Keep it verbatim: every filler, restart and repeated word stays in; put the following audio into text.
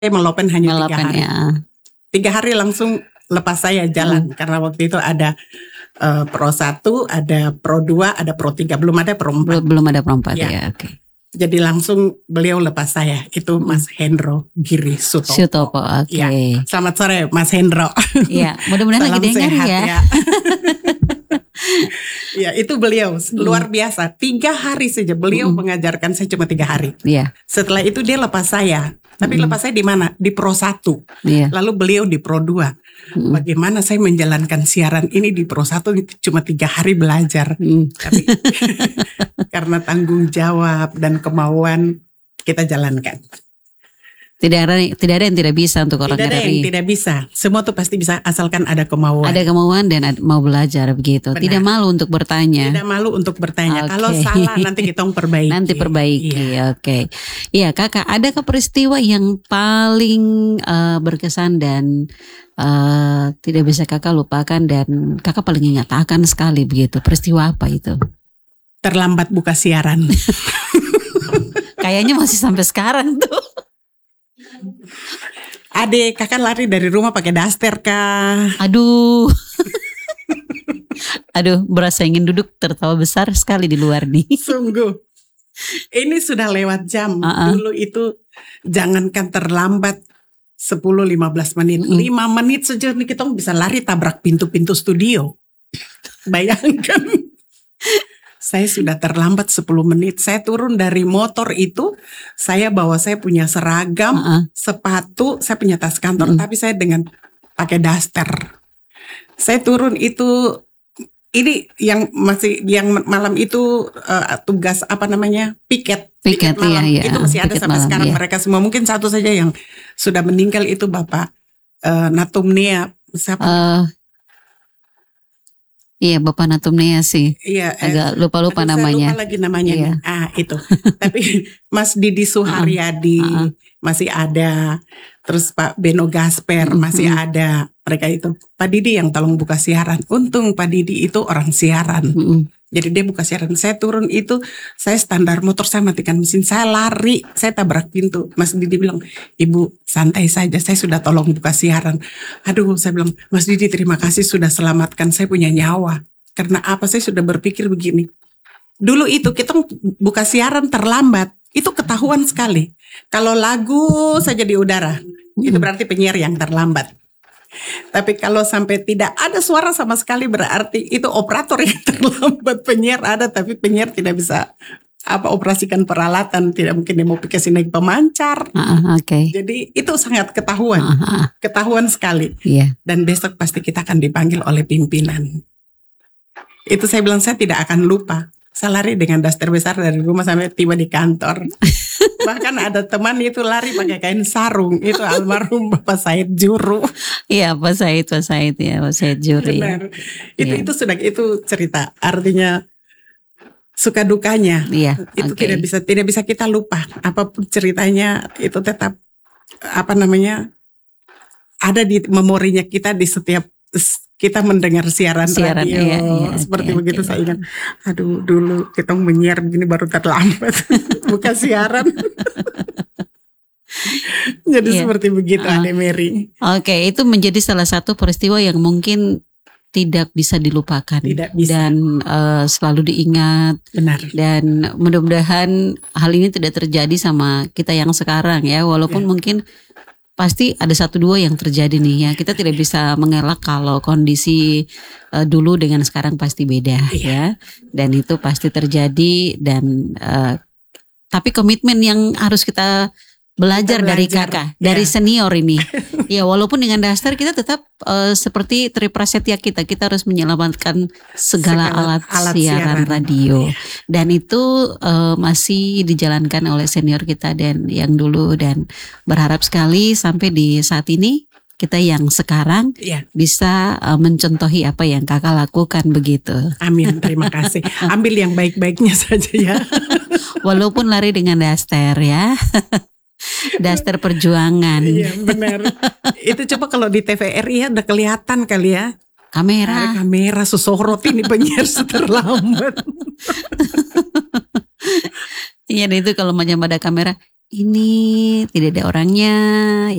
melopen hanya tiga Melopen, hari. ya. Tiga hari langsung lepas saya jalan. Karena waktu itu ada uh, Pro satu, ada Pro dua, ada Pro tiga. Belum ada Pro empat. Belum, belum ada Pro empat, Ya. ya, oke. Jadi langsung beliau lepas saya. Itu Mas Hendro Giri Sutopo. Sutopo, oke. Ya. Selamat sore Mas Hendro. Iya, mudah-mudahan lagi Salam dengar sehat ya. ya. Ya, itu beliau luar biasa. Tiga hari saja beliau Mm. mengajarkan saya cuma tiga hari. Iya, Setelah itu dia lepas saya. Tapi Mm. lepas saya di mana? Di Pro satu. iya. Lalu beliau di Pro dua. Mm. Bagaimana saya menjalankan siaran ini di Pro satu cuma tiga hari belajar. Mm. Tapi karena tanggung jawab dan kemauan kita jalankan. Tidak ada, tidak ada yang tidak bisa untuk orang Tidak ada dari yang tidak bisa. Semua tuh pasti bisa asalkan ada kemauan. ada kemauan dan ada, mau belajar begitu. Benar. Tidak malu untuk bertanya. Tidak malu untuk bertanya. Oke. Kalau salah nanti kita perbaiki. Nanti perbaiki, Iya. oke. Iya, Kakak, adakah peristiwa yang paling uh, berkesan dan uh, tidak bisa Kakak lupakan dan Kakak paling ingat akan sekali begitu? Peristiwa apa itu? Terlambat buka siaran. Kayaknya masih sampai sekarang tuh. Adek, kakak lari dari rumah pakai daster kah? Aduh. Aduh, berasa ingin duduk tertawa besar sekali di luar nih. Sungguh. Ini sudah lewat jam. Uh-uh. Dulu itu jangankan terlambat sepuluh lima belas menit. Mm. lima menit saja nih kita bisa lari tabrak pintu-pintu studio. Bayangkan. Saya sudah terlambat sepuluh menit. Saya turun dari motor itu, saya bawa saya punya seragam, Uh-uh. sepatu, saya punya tas kantor, Mm. tapi saya dengan pakai daster. Saya turun itu, ini yang masih yang malam itu uh, tugas apa namanya piket, Piket, malam iya, iya. itu masih ada Piket sampai malam, sekarang. iya. Mereka semua mungkin satu saja yang sudah meninggal itu Bapak uh, Natumnia, siapa? Eh, iya, Bapak Natumnia sih. Iya, eh, Agak lupa-lupa aduh, namanya. Saya lupa lagi namanya. Iya. nih. Ah, itu. Tapi Mas Didi Suharyadi Uh-uh. masih ada. Terus Pak Beno Gasper masih Mm-mm. ada. Mereka itu. Pak Didi yang tolong buka siaran. Untung Pak Didi itu orang siaran. Mm-mm. Jadi dia buka siaran. Saya turun itu, saya standar motor, saya matikan mesin, saya lari, saya tabrak pintu. Mas Didi bilang, Ibu santai saja, saya sudah tolong buka siaran. Aduh, saya bilang, Mas Didi terima kasih sudah selamatkan saya punya nyawa. Karena apa, saya sudah berpikir begini. Dulu itu kita buka siaran terlambat, itu ketahuan sekali. Kalau lagu saja di udara, itu berarti penyiar yang terlambat. Tapi kalau sampai tidak ada suara sama sekali berarti itu operator yang terlambat. Penyiar ada tapi penyiar tidak bisa apa operasikan peralatan, tidak mungkin dia mau kasih naik pemancar. Ah, oke. Jadi itu sangat ketahuan, Ah, ah, ketahuan sekali. iya. Dan besok pasti kita akan dipanggil oleh pimpinan. Itu saya bilang saya tidak akan lupa. Saya lari dengan daster besar dari rumah sampai tiba di kantor. Bahkan ada teman itu lari pakai kain sarung. Itu almarhum Bapak Said Juru. Iya, Pak Said, Pak Said ya, Pak Said Juri. Benar. Itu Iya. itu sudah itu cerita. Artinya suka dukanya. Iya, Itu oke. tidak bisa tidak bisa kita lupa. Apapun ceritanya itu tetap apa namanya ada di memorinya kita di setiap kita mendengar siaran, Siaran, radio iya, iya, seperti oke, begitu. oke. Saya ingat, aduh dulu kita menyiar begini baru terlambat buka siaran. Jadi Iya. seperti begitu Ah. Ade Mary. Oke, itu menjadi salah satu peristiwa yang mungkin tidak bisa dilupakan Tidak bisa. dan eh, selalu diingat, Benar. dan mudah-mudahan hal ini tidak terjadi sama kita yang sekarang ya, walaupun Ya. mungkin pasti ada satu dua yang terjadi nih ya. Kita tidak bisa mengelak kalau kondisi eh, dulu dengan sekarang pasti beda Iya. ya. Dan itu pasti terjadi dan eh, tapi komitmen yang harus kita belajar, Kita dari belajar, kakak, ya. dari senior ini. Ya walaupun dengan daster kita tetap eh, seperti Triprasetya kita, kita harus menyelamatkan segala, Segala alat, alat siaran, siaran. radio. Iya. Dan itu eh, masih dijalankan oleh senior kita dan yang dulu, dan berharap sekali sampai di saat ini kita yang sekarang Iya. bisa eh, mencontohi apa yang kakak lakukan begitu. Amin. Terima kasih. Ambil yang baik-baiknya saja ya. Walaupun lari dengan daster ya. Daster perjuangan. Iya benar. Itu coba kalau di T V R I ya udah kelihatan kali ya. Kamera. Ada kamera sesorot ini penyiar terlambat. Iya, itu kalau macam ada kamera. ini tidak ada orangnya.